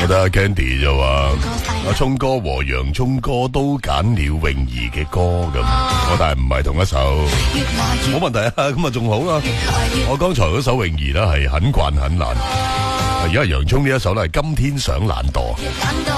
覺得 Candy 就話阿聰哥和洋葱哥都揀了泳兒嘅歌咁，我但係唔係同一首，冇問題啊，咁啊仲好啊。我剛才嗰首泳兒咧係很慣很難，而家洋葱呢一首咧係今天想懶惰。